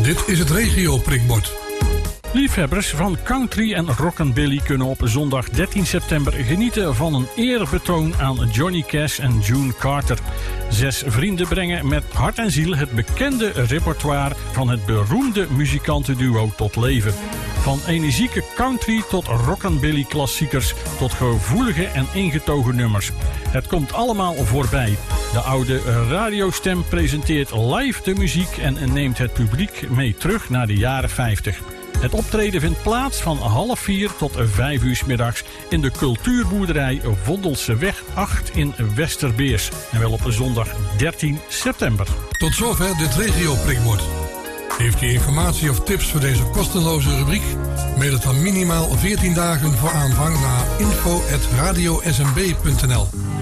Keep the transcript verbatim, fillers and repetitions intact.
Dit is het regio prikbord. Liefhebbers van country en rockabilly kunnen op zondag dertien september genieten van een eerbetoon aan Johnny Cash en June Carter. Zes vrienden brengen met hart en ziel het bekende repertoire van het beroemde muzikantenduo tot leven. Van energieke country tot rockabilly klassiekers tot gevoelige en ingetogen nummers. Het komt allemaal voorbij. De oude radiostem presenteert live de muziek en neemt het publiek mee terug naar de jaren vijftig. Het optreden vindt plaats van half vier tot vijf uur 's middags in de cultuurboerderij Vondelseweg acht in Westerbeers. En wel op zondag dertien september. Tot zover dit regio prikbord. Heeft u informatie of tips voor deze kostenloze rubriek? Mail het dan minimaal veertien dagen voor aanvang naar info at radio s m b punt n l.